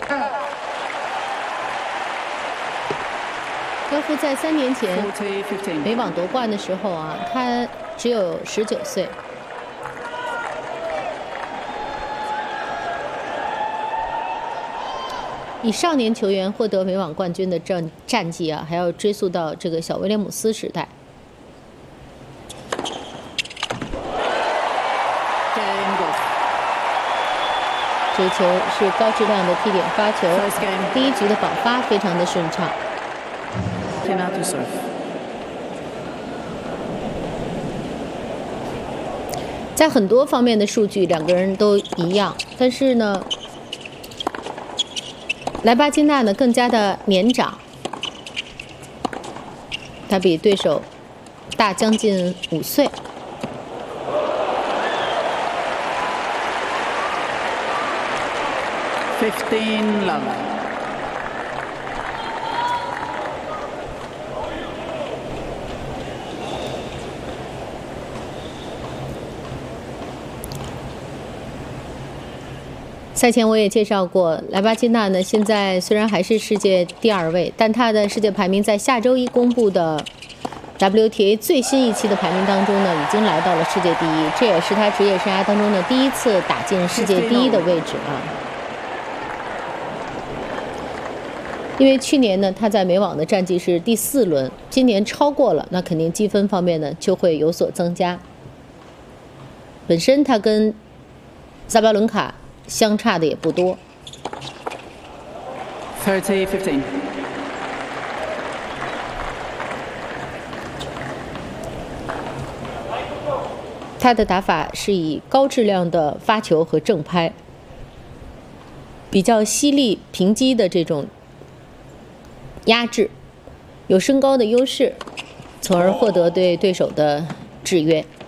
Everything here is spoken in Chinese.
高夫在3年前美网夺冠的时候啊，他只有19岁。以少年球员获得美网冠军的战绩啊，还要追溯到这个小威廉姆斯时代。这球是高质量的踢点发球，第一局的绑发非常的顺畅。在很多方面的数据，两个人都一样，但是呢，莱巴金娜呢更加的年长，他比对手大将近5岁。 15 love。 赛前我也介绍过，莱巴金娜呢，现在虽然还是世界第2位，但她的世界排名在下周一公布的 WTA 最新一期的排名当中呢，已经来到了世界第1，这也是她职业生涯当中的第1次打进世界第1的位置啊。因为去年呢，她在美网的战绩是第4轮，今年超过了，那肯定积分方面呢就会有所增加。本身她跟萨巴伦卡相差的也不多。 30-15。 他的打法是以高质量的发球和正拍，比较犀利平击的这种压制，有身高的优势，从而获得对手的制约。